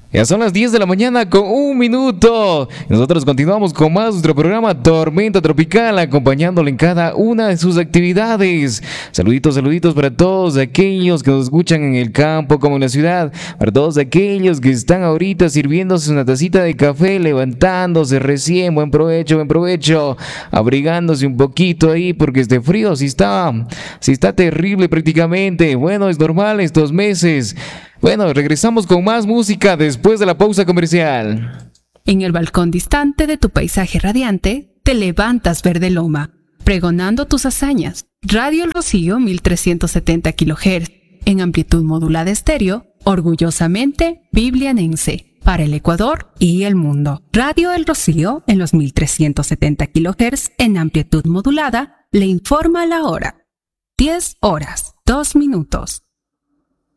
Ya son las 10 de la mañana con un minuto. Nosotros continuamos con más nuestro programa Tormenta Tropical, acompañándole en cada una de sus actividades. Saluditos, saluditos para todos aquellos que nos escuchan en el campo como en la ciudad. Para todos aquellos que están ahorita sirviéndose una tacita de café, levantándose recién. Buen provecho, buen provecho. Abrigándose un poquito ahí porque este frío sí está terrible prácticamente. Bueno, es normal estos meses. Bueno, regresamos con más música después de la pausa comercial. En el balcón distante de tu paisaje radiante, te levantas verde loma, pregonando tus hazañas. Radio El Rocío 1370 kHz, en amplitud modulada estéreo, orgullosamente biblianense, para el Ecuador y el mundo. Radio El Rocío, en los 1370 kHz, en amplitud modulada, le informa la hora. 10 horas, 2 minutos.